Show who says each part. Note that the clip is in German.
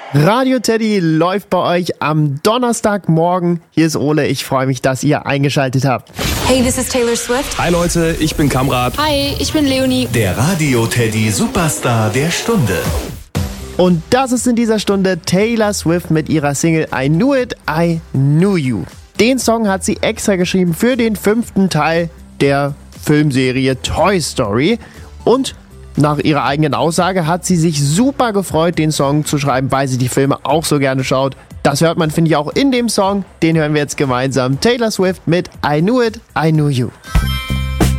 Speaker 1: Radio Teddy läuft bei euch am Donnerstagmorgen. Hier ist Ole, ich freue mich, dass ihr eingeschaltet habt.
Speaker 2: Hey, this is Taylor Swift.
Speaker 3: Hi Leute, ich bin Kamrat.
Speaker 4: Hi, ich bin Leonie.
Speaker 5: Der Radio Teddy Superstar der Stunde.
Speaker 1: Und das ist in dieser Stunde Taylor Swift mit ihrer Single I Knew It, I Knew You. Den Song hat sie extra geschrieben für den 5. Teil der Filmserie Toy Story. Und nach ihrer eigenen Aussage hat sie sich super gefreut, den Song zu schreiben, weil sie die Filme auch so gerne schaut. Das hört man, finde ich, auch in dem Song. Den hören wir jetzt gemeinsam. Taylor Swift mit I Knew It, I Knew You.